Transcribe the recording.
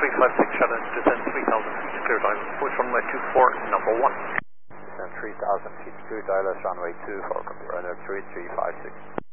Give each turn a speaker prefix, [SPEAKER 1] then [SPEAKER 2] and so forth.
[SPEAKER 1] 356, shut in, descend 3,000 feet, clear dial, approach runway 24, number 1.
[SPEAKER 2] Descend 3,000 feet, clear dial, runway 2 for runway 3356.